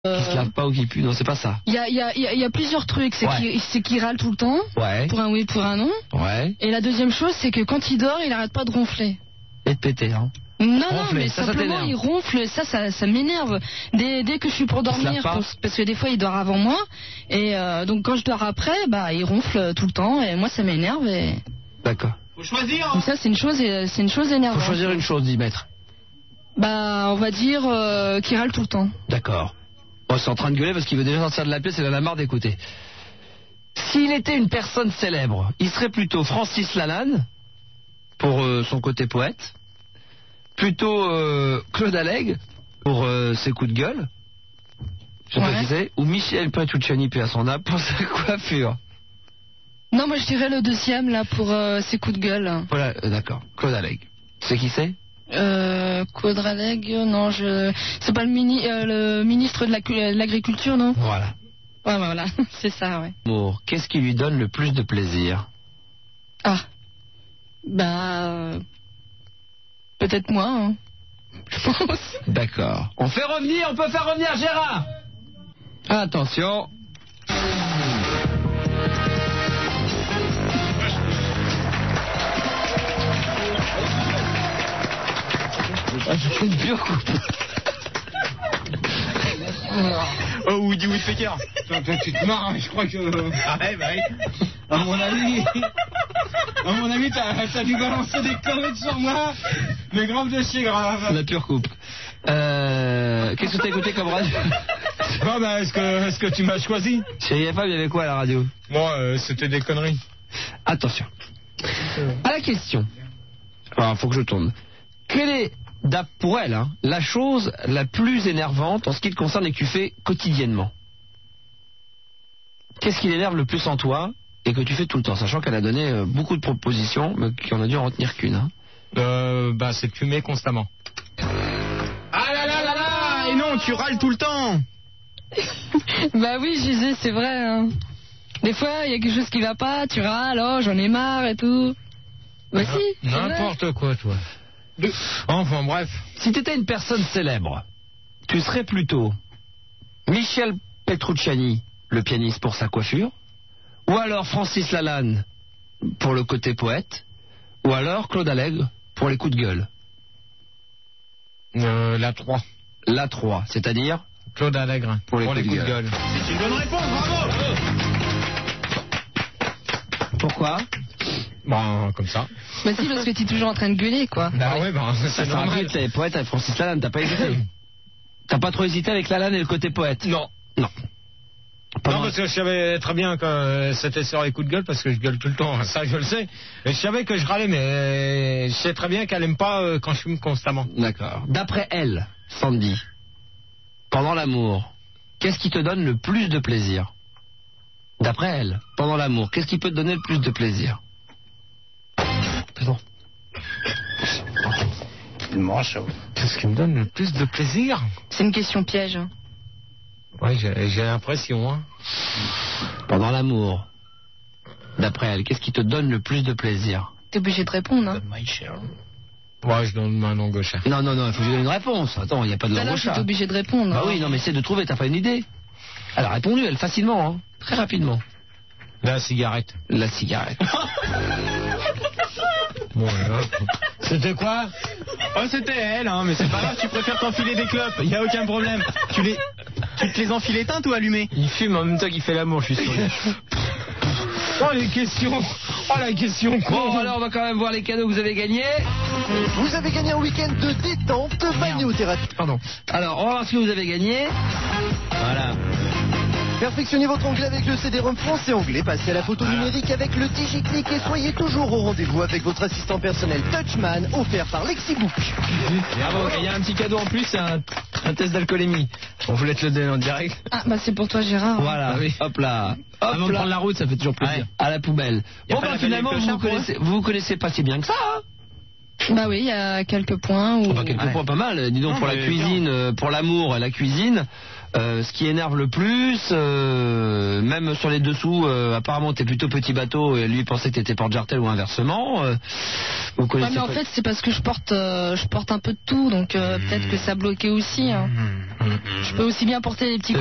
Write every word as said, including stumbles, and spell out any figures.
Qui se lave pas ou qui pue, non, c'est pas ça. Il y a, y, a, y, a, y a plusieurs trucs. C'est ouais. qu'il qu'il râle tout le temps. Ouais. Pour un oui, pour un non. Ouais. Et la deuxième chose, c'est que quand il dort, il arrête pas de ronfler. Et de péter, hein. Non, Ronfler, non, mais ça, simplement ça il ronfle, ça, ça, ça m'énerve. Dès, dès que je suis pour dormir, parce, parce que des fois il dort avant moi, et euh, donc quand je dors après, bah il ronfle tout le temps, et moi ça m'énerve. Et... D'accord. Faut choisir. Hein. Donc ça c'est une chose, c'est une chose énervante. Faut choisir une chose, d'y mettre. Bah on va dire euh, qu'il râle tout le temps. D'accord. Bon, c'est en train de gueuler parce qu'il veut déjà sortir de la pièce et il en a marre d'écouter. S'il était une personne célèbre, il serait plutôt Francis Lalanne, pour euh, son côté poète, plutôt euh, Claude Allègre, pour euh, ses coups de gueule, je sais ouais. pas qui c'est, ou Michel Petrucciani, paix à son âme, pour sa coiffure. Non, moi je dirais le deuxième là pour euh, ses coups de gueule. Voilà, euh, d'accord. Claude Allègre. C'est qui c'est? Euh, Claude Allègre, non, je, c'est pas le, mini, euh, le ministre de, la, de l'agriculture, non? Voilà. Ouais, ouais, voilà, c'est ça, ouais. Amour, qu'est-ce qui lui donne le plus de plaisir? Ah, bah, euh, peut-être moi, hein. Je pense. D'accord. On fait revenir, on peut faire revenir Gérard. Attention. Ah, je fais une pure coupe. Oh, Woody Woodpecker. Tu te marres, je crois que... Ah ouais, bah oui. À mon avis... À mon avis, t'as, t'as dû balancer des conneries sur moi. Mais grave de chez grave. La pure coupe. Euh... Qu'est-ce que t'as écouté comme radio? Bon, bah, est-ce que, est-ce que tu m'as choisi? Chez I F M, il y avait quoi à la radio? Moi, euh, c'était des conneries. Attention. À la question. Alors, faut que je tourne. Quelle est... pour elle, hein, la chose la plus énervante en ce qui te concerne et que tu fais quotidiennement? Qu'est-ce qui l'énerve le plus en toi et que tu fais tout le temps, sachant qu'elle a donné euh, beaucoup de propositions, mais qu'on a dû en retenir qu'une. Hein. Euh, bah, c'est de fumer constamment. Ah là là là là! Et non, tu râles tout le temps! Bah oui, je disais, c'est vrai. Hein. Des fois, il y a quelque chose qui va pas, tu râles, oh, j'en ai marre et tout. Bah ah, si. N'importe quoi, toi. Enfin, bref. Si tu étais une personne célèbre, tu serais plutôt Michel Petrucciani, le pianiste pour sa coiffure, ou alors Francis Lalanne pour le côté poète, ou alors Claude Allègre pour les coups de gueule. Euh, la trois. La trois, c'est-à-dire Claude Allègre pour les, pour coups, les de coups de gueule. C'est une bonne réponse, bravo! Pourquoi? Bon, comme ça. Bah si, parce que t'es toujours en train de gueuler, quoi. Bah ouais, bah c'est normal. normal. Tu es poète avec Francis Lalanne, t'as pas hésité? T'as pas trop hésité avec Lalanne et le côté poète? Non. Non. Pas non, parce que je savais très bien que c'était sur les coups de gueule, parce que je gueule tout le temps, ça je le sais. Et je savais que je râlais, mais je sais très bien qu'elle aime pas quand je fume constamment. D'accord. D'après elle, Sandy, pendant l'amour, qu'est-ce qui te donne le plus de plaisir? D'après elle, pendant l'amour, qu'est-ce qui peut te donner le plus de plaisir? Pardon. Qu'est-ce qui me donne le plus de plaisir? C'est une question piège. Hein. Ouais, j'ai, j'ai l'impression. Hein. Pendant l'amour, d'après elle, qu'est-ce qui te donne le plus de plaisir? T'es obligé de répondre, hein. Ouais, je donne ma langue au chat. Non, non, non, il faut que je donne une réponse. Attends, il n'y a pas de langue au chat. T'es obligé de répondre. Bah oui, non, mais essaie de trouver, t'as pas une idée? Elle a répondu, elle, facilement, hein. Très rapidement. La cigarette. La cigarette. Bon, alors. C'était quoi? Oh, c'était elle, hein, mais c'est pas grave, tu préfères t'enfiler des clopes, y a aucun problème. Tu les, tu te les enfiles éteintes ou allumées? Il fume en même temps qu'il fait l'amour, je suis sûr. Oh, les questions. Oh, la question con. Bon, alors, on va quand même voir les cadeaux que vous avez gagnés. Vous avez gagné un week-end de détente magnéothérapie. Pardon. Alors, on va voir ce que vous avez gagné. Voilà. Perfectionnez votre anglais avec le C D-ROM français-anglais, passez à la photo numérique avec le DigiClick et soyez toujours au rendez-vous avec votre assistant personnel Touchman, offert par Lexibook. Bravo, il y a un petit cadeau en plus, c'est un, un test d'alcoolémie. On voulait te le donner en direct. Ah, bah c'est pour toi, Gérard. Voilà, Ah oui. hop là. Hop Avant là. de prendre la route, ça fait toujours plaisir. Ouais, à la poubelle. Y a Bon, pas bah la finalement, peine vous avec vous le connaissez, vous vous connaissez pas si bien que ça, hein? Bah oui, il y a quelques points. Où... Enfin, quelques Ouais. points pas mal. Dis donc, Non, pour la mais cuisine, euh, pour l'amour, la cuisine, Euh, ce qui énerve le plus, euh, même sur les dessous, euh, apparemment t'es plutôt petit bateau et lui pensait que t'étais porte-jartel ou inversement. Euh, vous ouais, mais en fait c'est parce que je porte, euh, je porte un peu de tout, donc euh, mmh. peut-être que ça bloquait aussi. Hein. Mmh. Je peux aussi bien porter des petits